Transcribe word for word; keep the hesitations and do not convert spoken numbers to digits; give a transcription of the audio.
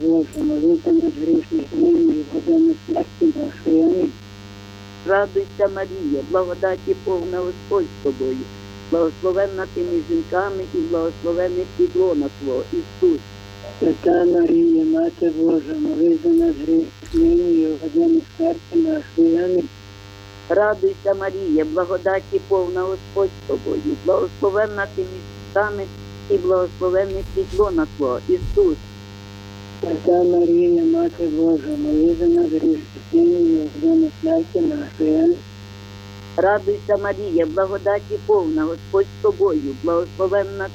Боже, молися над грішних, нині і в годину смерті нашої. Амінь. Радуйся, Марія, благодаті повна Господь з тобою, благословенна ти між жінками і благословенний плід лона Твого, Ісус. Свята Марія, Мати Божа, молися над грішних, нині і в годину смерті нашої. Амінь. Радуйся, Марія, благодаті повна Господь з тобою, благословенна ти між жінками і благословенний плід лона Твого, Ісус. Свята Марія, Мати Божа, молися над грішних, нині і в годину смерті нашої. Амінь. Радуйся, Марія, благодаті повна Господь з тобою, благословенна